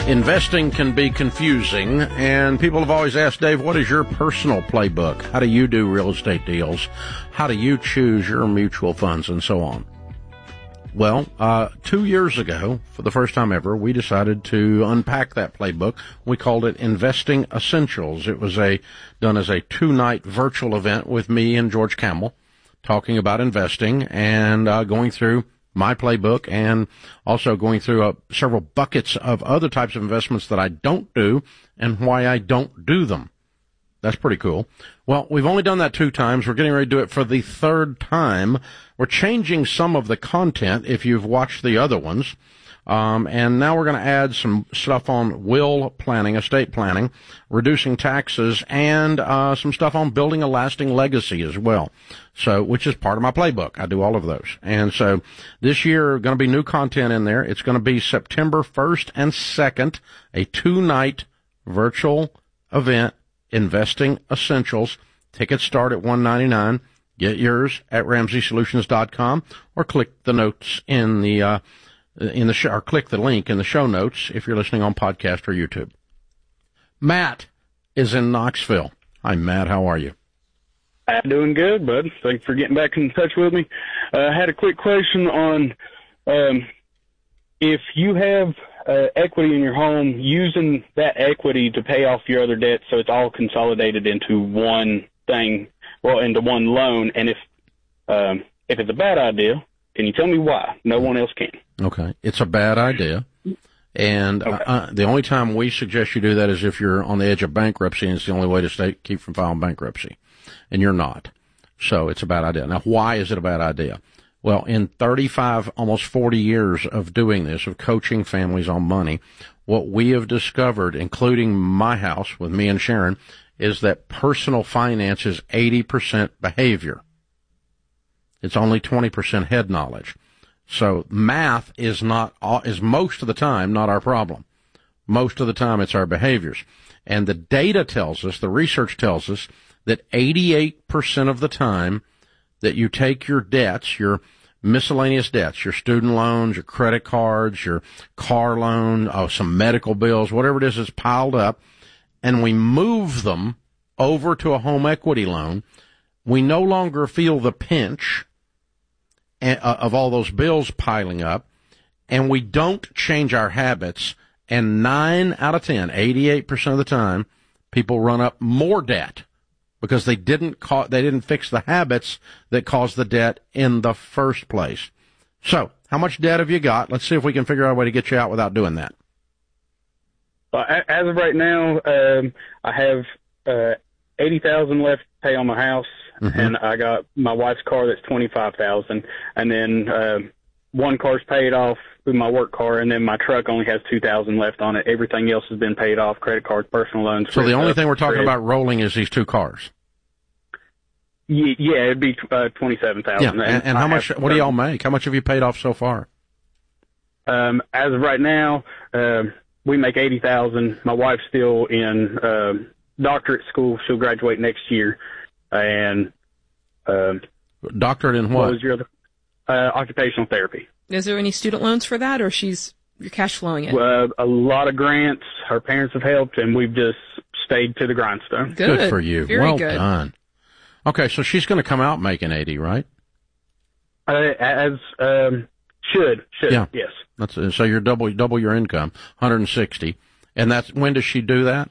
Investing can be confusing, and people have always asked, Dave, what is your personal playbook? How do you do real estate deals? How do you choose your mutual funds and so on? Well, 2 years ago, for the first time ever, we decided to unpack that playbook. We called it Investing Essentials. It was done as a 2-night virtual event with me and George Campbell, talking about investing and going through my playbook and also going through several buckets of other types of investments that I don't do and why I don't do them. That's pretty cool. Well, we've only done that 2 times. We're getting ready to do it for the 3rd time. We're changing some of the content if you've watched the other ones. And now we're going to add some stuff on will planning, estate planning, reducing taxes, and some stuff on building a lasting legacy as well. So, which is part of my playbook. I do all of those. And so this year, going to be new content in there. It's going to be September 1st and 2nd, a 2-night virtual event, Investing Essentials. Tickets start at $199. Get yours at RamseySolutions.com or click the notes in the show, or click the link in the show notes if you're listening on podcast or YouTube. Matt is in Knoxville. Hi, Matt. How are you? I'm doing good, bud. Thanks for getting back in touch with me. I had a quick question on if you have equity in your home, using that equity to pay off your other debts, so it's all consolidated into one thing, well, into one loan. And if it's a bad idea, can you tell me why? No one else can. Okay. It's a bad idea. And the only time we suggest you do that is if you're on the edge of bankruptcy, and it's the only way to keep from filing bankruptcy. And you're not. So it's a bad idea. Now, why is it a bad idea? Well, in 35, almost 40 years of doing this, of coaching families on money, what we have discovered, including my house with me and Sharon, is that personal finance is 80% behavior. It's only 20% head knowledge. So math is most of the time not our problem. Most of the time it's our behaviors. And the data tells us, the research tells us, that 88% of the time that you take your debts, your miscellaneous debts, your student loans, your credit cards, your car loan, some medical bills, whatever it is that's piled up, and we move them over to a home equity loan, we no longer feel the pinch of all those bills piling up, and we don't change our habits, and 9 out of 10, 88% of the time, people run up more debt because they didn't fix the habits that caused the debt in the first place. So, how much debt have you got? Let's see if we can figure out a way to get you out without doing that. As of right now, I have $80,000 left to pay on my house, and I got my wife's car that's $25,000, and then one car's paid off with my work car, and then my truck only has $2,000 left on it. Everything else has been paid off: credit cards, personal loans. So the only thing we're talking about rolling is these 2 cars. Yeah, it'd be $27,000. Yeah, and how much? What do y'all make? How much have you paid off so far? As of right now, we make $80,000. My wife's still in doctorate school. She'll graduate next year. And doctorate in what? What was your other? Occupational therapy. Is there any student loans for that, or you're cash flowing it? A lot of grants. Her parents have helped, and we've just stayed to the grindstone. Good for you. Very well good. Done. Okay, so she's going to come out making 80, right? Should. Yeah. Yes. So you're double your income, 160. And when does she do that?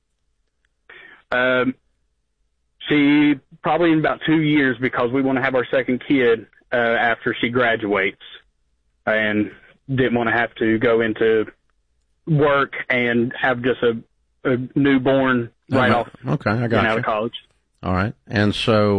She probably in about 2 years, because we want to have our second kid after she graduates, and didn't want to have to go into work and have just a newborn right off. Okay, I got you. Out of college. All right, and so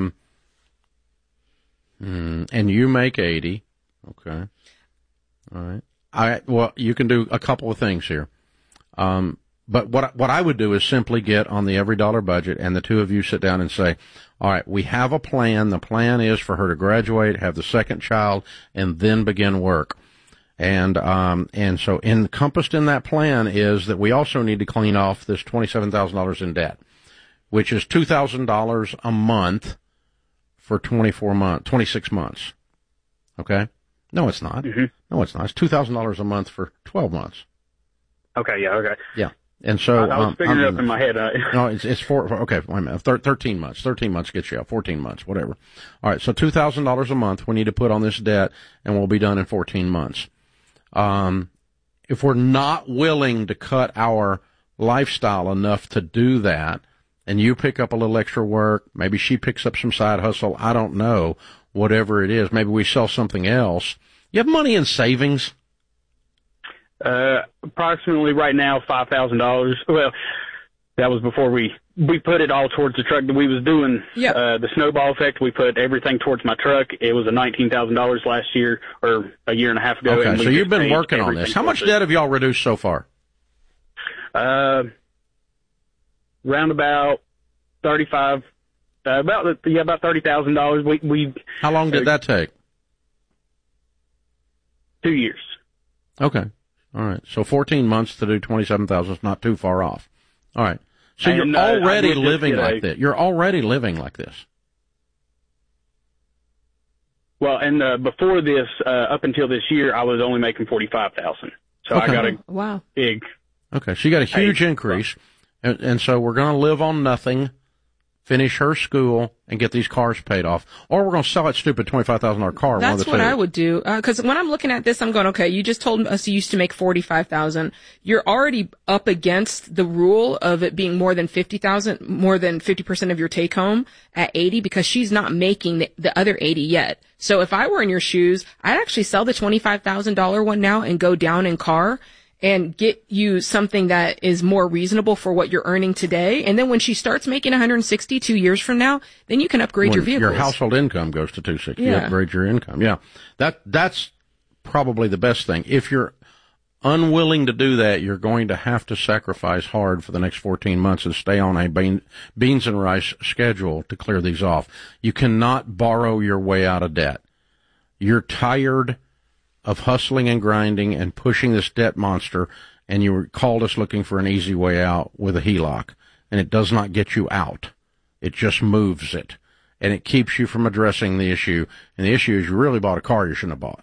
and you make 80. Okay, all right. Well, you can do a couple of things here. But what I would do is simply get on the Every Dollar Budget, and the two of you sit down and say, all right, we have a plan. The plan is for her to graduate, have the second child, and then begin work. And so encompassed in that plan is that we also need to clean off this $27,000 in debt, which is $2,000 a month for 26 months. Okay? No, it's not. Mm-hmm. No, it's not. It's $2,000 a month for 12 months. Okay, yeah, okay. Yeah. And so I was figuring it up in my head. No, it's okay. Wait a minute. 13 months. 13 months gets you out. 14 months, whatever. All right. So $2,000 a month we need to put on this debt, and we'll be done in 14 months. If we're not willing to cut our lifestyle enough to do that, and you pick up a little extra work, maybe she picks up some side hustle, I don't know, whatever it is, maybe we sell something else. You have money in savings? Approximately right now, $5,000. Well, that was before we put it all towards the truck that we was doing. Yep. The snowball effect, we put everything towards my truck. It was a $19,000 last year, or a year and a half ago. Okay, so you've been working on this. How much debt have y'all reduced so far? Round about 35, about $30,000. We. How long did that take? 2 years. Okay. All right. So 14 months to do 27,000 is not too far off. All right. So you're already living like this. You're already living like this. Well, and before this, up until this year, I was only making $45,000. So okay. I got a big. Okay. So you got a huge increase, and so we're going to live on nothing, finish her school, and get these cars paid off. Or we're going to sell that stupid $25,000 car. That's what I would do. Because when I'm looking at this, I'm going, okay, you just told us you used to make $45,000. You're already up against the rule of it being more than $50,000, more than 50% of your take home at 80, because she's not making the other 80 yet. So if I were in your shoes, I'd actually sell the $25,000 one now and go down in car and get you something that is more reasonable for what you're earning today. And then when she starts making 160 2 years from now, then you can upgrade your vehicles. Your household income goes to 260. Yeah. You upgrade your income. Yeah. That's probably the best thing. If you're unwilling to do that, you're going to have to sacrifice hard for the next 14 months and stay on a beans and rice schedule to clear these off. You cannot borrow your way out of debt. You're tired of hustling and grinding and pushing this debt monster, and you called us looking for an easy way out with a HELOC, and it does not get you out. It just moves it, and it keeps you from addressing the issue, and the issue is you really bought a car you shouldn't have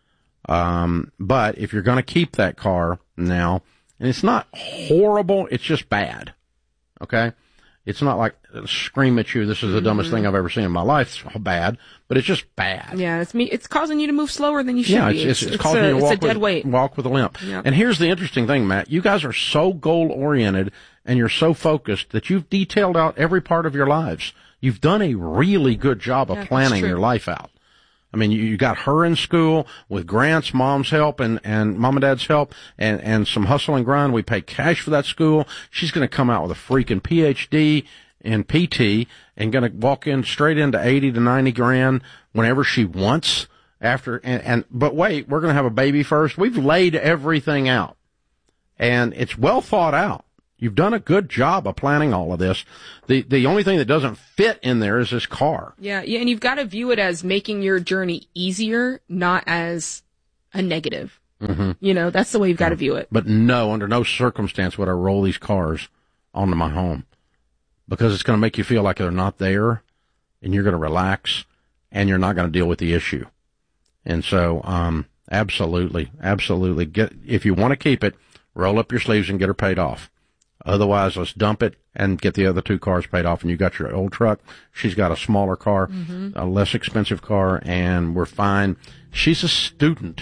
bought. But if you're going to keep that car now, and it's not horrible, it's just bad, okay? It's not like scream at you, this is the dumbest thing I've ever seen in my life. It's bad, but it's just bad. Yeah, it's causing you to move slower than you should be. It's causing you to walk with a limp. Yep. And here's the interesting thing, Matt. You guys are so goal-oriented and you're so focused that you've detailed out every part of your lives. You've done a really good job of planning your life out. I mean, you got her in school with grants, mom's help and mom and dad's help and some hustle and grind. We pay cash for that school. She's going to come out with a freaking PhD in PT and going to walk in straight into 80 to 90 grand whenever she wants after. But wait, we're going to have a baby first. We've laid everything out and it's well thought out. You've done a good job of planning all of this. The only thing that doesn't fit in there is this car. Yeah, and you've got to view it as making your journey easier, not as a negative. Mm-hmm. You know, that's the way you've got to view it. But no, under no circumstance would I roll these cars onto my home, because it's going to make you feel like they're not there, and you're going to relax, and you're not going to deal with the issue. And so, absolutely, if you want to keep it, roll up your sleeves and get her paid off. Otherwise, let's dump it and get the other two cars paid off. And you got your old truck. She's got a smaller car, a less expensive car, and we're fine. She's a student.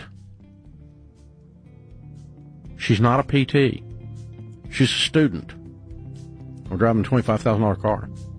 She's not a PT. She's a student. We're driving a $25,000 car.